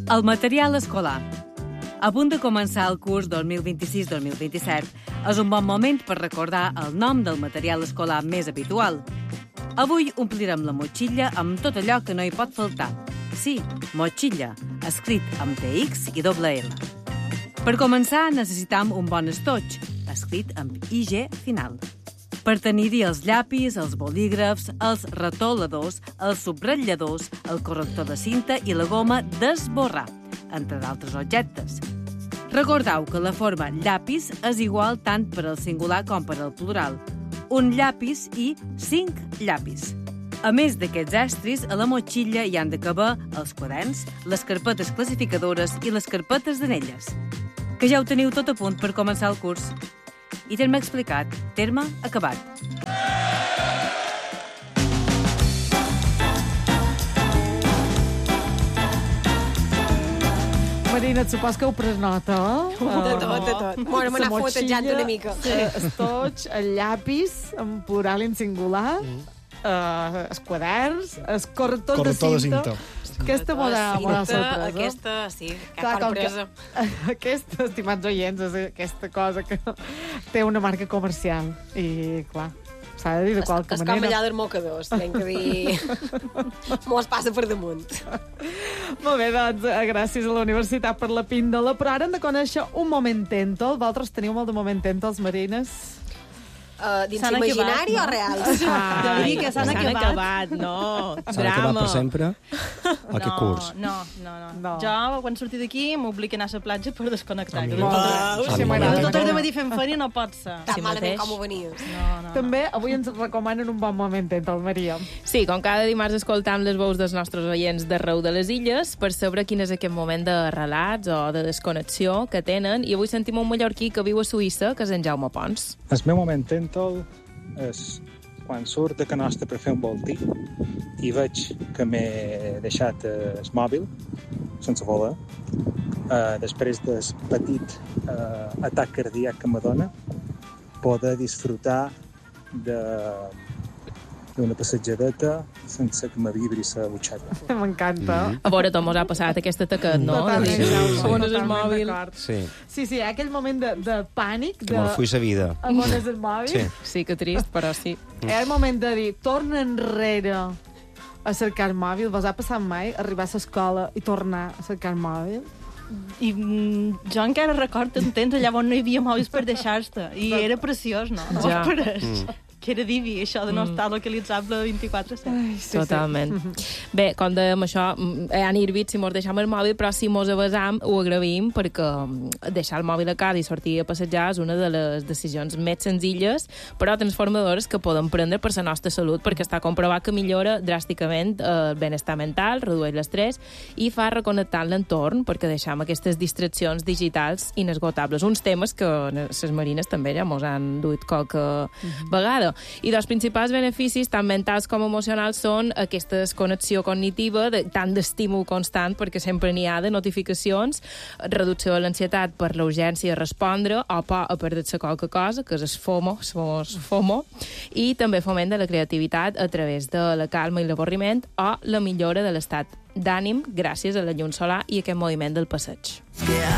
El material escolar. A punt de començar el curs 2026-2027, és un bon moment per recordar el nom del material escolar més habitual. Avui omplirem la motxilla amb tot allò que no hi pot faltar. Sí, motxilla, escrit amb TX i doble L. Per començar, necessitam un bon estoig, escrit amb IG final. Per tenir-hi els llapis, els bolígrafs, els retoladors, els subratlladors, el corrector de cinta i la goma d'esborrar, entre d'altres objectes. Recordeu que la forma llapis és igual tant per al singular com per al plural. Un llapis i 5 llapis. A més d'aquests estris, a la motxilla hi han de caber els quaderns, les carpetes classificadores i les carpetes d'anelles. Que ja ho teniu tot a punt per començar el curs. I terme explicat, terme acabat. Marina, et supos que heu pres nota, De tot. Bueno, m'ha anat fotejant una mica. Estoig, el llapis, en plural i en singular, els quaderns, el corrector de cinta. Aquesta m'ha sorpresa. Aquesta, sí, Clar, sorpresa. Aquesta, estimats oients, és aquesta cosa que té una marca comercial. I, clar, s'ha de dir de qualque manera. manera. És com allà dels mocadors, tenc que dir... M'ho es passa per damunt. Molt bé, doncs, gràcies a la Universitat per la píndola. Però ara hem de conèixer un moment tèntol. Vosaltres teniu molt de moment tèntols, Marines? Dins imaginari o reals? Jo diria que s'han acabat, no. S'han acabat per sempre? A aquest curs? No. Jo, quan surti d'aquí, m'obligo a anar a la platja per desconnectar. Tot el matí fent feina no pot ser. Tan malament com ho venies. També avui ens recomanen un bon moment tèntol, Maria. Sí, com cada dimarts escoltam les veus dels nostres oients d'arreu de les illes per saber quin és aquest moment de relats o de desconnexió que tenen. I avui sentim un mallorquí que viu a Suïssa, que és en Jaume Pons. El meu moment tèntol és quan surt de ca nostra per fer un voltí i veig que m'he deixat el mòbil sense voler, després del petit atac cardíac que m'adona, poder disfrutar d'una passejadeta sense que me vibri la butxaca. M'encanta. A veure, tot mos ha passat aquesta taquet, no? Totalment, on és el mòbil? Sí, aquell moment de pànic. Que me'l fuix a vida. On és el mòbil? Sí, que trist, però sí. El moment de dir, torna enrere a cercar el mòbil. Vos ha passat mai arribar a l'escola i tornar a cercar el mòbil? I jo encara recordo un temps allà on no hi havia mòbils per deixar-te. I era preciós, no? Ja. Que era divi, això de no estar localitzable 24/7. Totalment. Bé, com dèiem això, han irvit si mos deixam el mòbil, però si mos avasam ho agraïm perquè deixar el mòbil a casa i sortir a passejar és una de les decisions més senzilles però transformadores que podem prendre per la nostra salut, perquè està comprovat que millora dràsticament el benestar mental, redueix l'estrès i fa reconnectar l'entorn perquè deixam aquestes distraccions digitals inesgotables. Uns temes que les Marines també ja mos han duit qualque vegada. I dels principals beneficis, tant mentals com emocionals, són aquesta desconnexió cognitiva, tant d'estímul constant, perquè sempre n'hi ha de notificacions, reducció de l'ansietat per la urgència de respondre, o por a perdre-se qualque cosa, que és el FOMO, i també foment de la creativitat a través de la calma i l'avorriment, o la millora de l'estat d'ànim gràcies a la llum solar i aquest moviment del passeig.